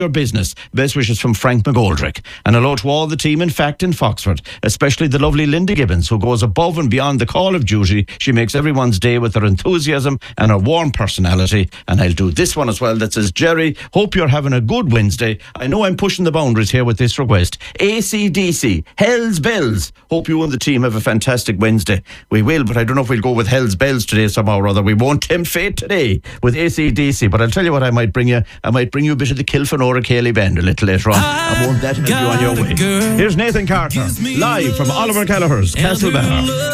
your business. Best wishes from Frank McGoldrick. And hello to all the team, in fact, in Foxford, especially the lovely Linda Gibbons, who goes above and beyond the call of duty. She makes everyone's day with her enthusiasm and her warm personality. And I'll do this one as well that says, Jerry, hope you're having a good Wednesday. I know I'm pushing the boundaries here with this request. AC/DC, Hell's Bells. Hope you and the team have a fantastic Wednesday. We will, but I don't know if we'll go with Hell's Bells today somehow or other. We won't tempt fate today with AC/DC, but I'll tell you what I might bring you. I might bring you a bit of the Kilfenora Cayley Band a little later on. I won't that help you on your way. Here's Nathan Carter, live from Oliver Gallagher's Castlebar.